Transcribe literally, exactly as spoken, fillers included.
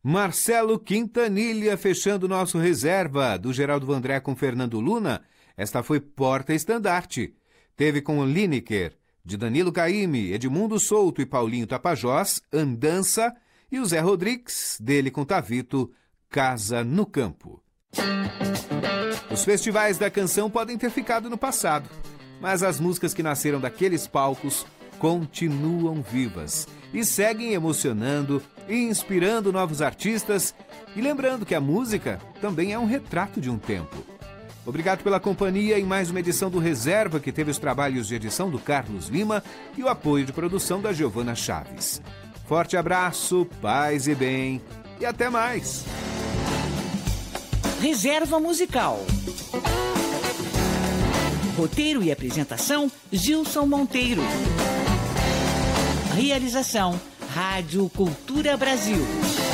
Marcelo Quintanilha fechando nosso reserva, do Geraldo Vandré com Fernando Luna. Esta foi Porta-Estandarte. Teve com Lineker, de Danilo Caymmi, Edmundo Souto e Paulinho Tapajós, Andança, e o Zé Rodrigues, dele com Tavito, Casa no Campo. Os festivais da canção podem ter ficado no passado, mas as músicas que nasceram daqueles palcos continuam vivas e seguem emocionando e inspirando novos artistas, e lembrando que a música também é um retrato de um tempo. Obrigado pela companhia em mais uma edição do Reserva, que teve os trabalhos de edição do Carlos Lima e o apoio de produção da Giovana Chaves. Forte abraço, paz e bem, e até mais! Reserva Musical. Roteiro e apresentação, Gilson Monteiro. Realização, Rádio Cultura Brasil.